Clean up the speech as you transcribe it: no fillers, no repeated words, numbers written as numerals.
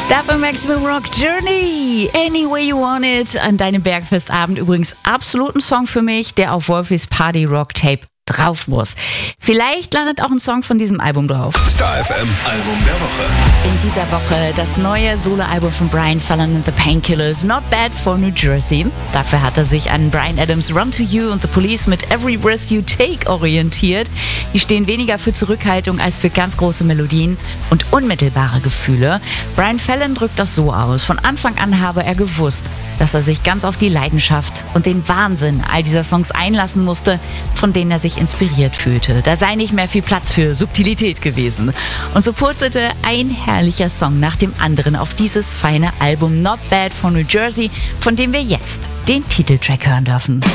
Stuff and Maximum Rock Journey, Any Way You Want It. An deinem Bergfestabend übrigens absolut ein Song für mich, der auf Wolfis Party Rock Tape drauf muss. Vielleicht landet auch ein Song von diesem Album drauf. Star FM Album der Woche. In dieser Woche das neue Soloalbum von Brian Fallon and the Painkillers, Not Bad for New Jersey. Dafür hat er sich an Bryan Adams' Run to You und The Police mit Every Breath You Take orientiert. Die stehen weniger für Zurückhaltung als für ganz große Melodien und unmittelbare Gefühle. Brian Fallon drückt das so aus: Von Anfang an habe er gewusst, dass er sich ganz auf die Leidenschaft und den Wahnsinn all dieser Songs einlassen musste, von denen er sich inspiriert fühlte. Da sei nicht mehr viel Platz für Subtilität gewesen. Und so purzelte ein herrlicher Song nach dem anderen auf dieses feine Album Not Bad for New Jersey, von dem wir jetzt den Titeltrack hören dürfen.